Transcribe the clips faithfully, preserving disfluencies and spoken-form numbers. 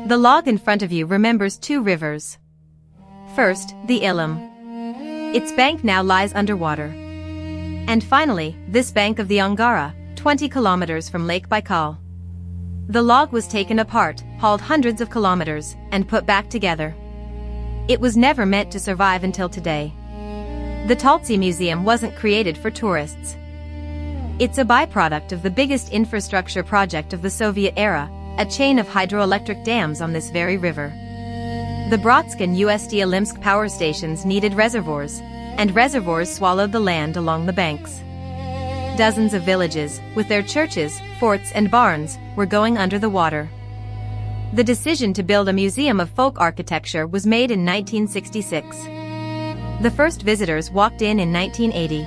The log in front of you remembers two rivers. First, the Ilim. Its bank now lies underwater. And finally, this bank of the Angara, twenty kilometers from Lake Baikal. The log was taken apart, hauled hundreds of kilometers, and put back together. It was never meant to survive until today. The Taltsi Museum wasn't created for tourists. It's a byproduct of the biggest infrastructure project of the Soviet era, a chain of hydroelectric dams on this very river. The Bratsk and U S D Ilimsk power stations needed reservoirs, and reservoirs swallowed the land along the banks. Dozens of villages, with their churches, forts and barns, were going under the water. The decision to build a museum of folk architecture was made in nineteen sixty-six. The first visitors walked in in nineteen eighty.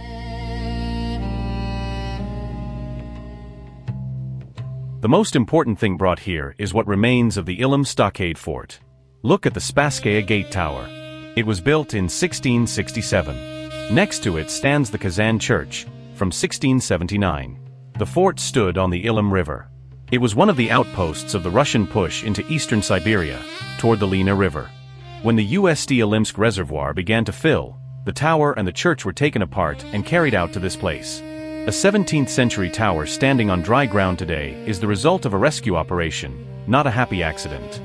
The most important thing brought here is what remains of the Ilim Stockade Fort. Look at the Spasskaya Gate Tower. It was built in sixteen sixty-seven. Next to it stands the Kazan Church, from sixteen seventy-nine. The fort stood on the Ilim River. It was one of the outposts of the Russian push into eastern Siberia, toward the Lena River. When the U S D Ilimsk Reservoir began to fill, the tower and the church were taken apart and carried out to this place. A seventeenth century tower standing on dry ground today is the result of a rescue operation, not a happy accident.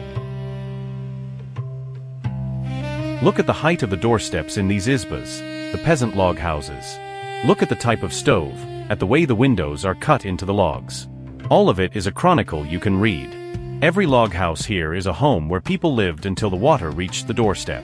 Look at the height of the doorsteps in these izbas, the peasant log houses. Look at the type of stove, at the way the windows are cut into the logs. All of it is a chronicle you can read. Every log house here is a home where people lived until the water reached the doorstep.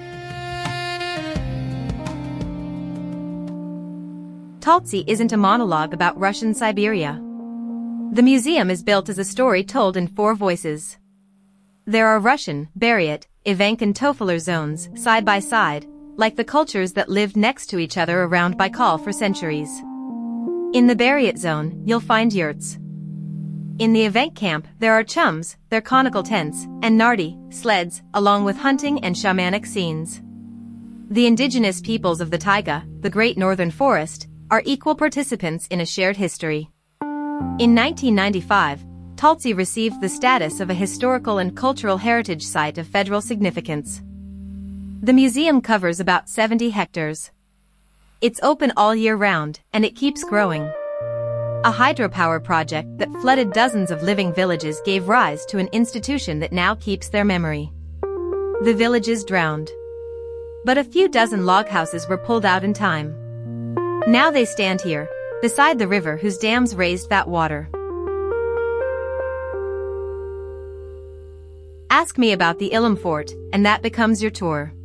Taltsi isn't a monologue about Russian Siberia. The museum is built as a story told in four voices. There are Russian, Buryat, Evenk and Tofeler zones, side by side, like the cultures that lived next to each other around Baikal for centuries. In the Buryat zone, you'll find yurts. In the Evenk camp, there are chums, their conical tents, and nardi, sleds, along with hunting and shamanic scenes. The indigenous peoples of the taiga, the Great Northern Forest, are equal participants in a shared history. In nineteen ninety-five, Taltsi received the status of a historical and cultural heritage site of federal significance. The museum covers about seventy hectares. It's open all year round, and it keeps growing. A hydropower project that flooded dozens of living villages gave rise to an institution that now keeps their memory. The villages drowned. But a few dozen log houses were pulled out in time. Now they stand here, beside the river whose dams raised that water. Ask me about the Ilim Fort, and that becomes your tour.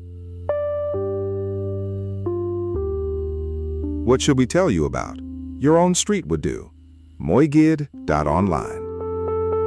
What should we tell you about? Your own street would do. moigid dot online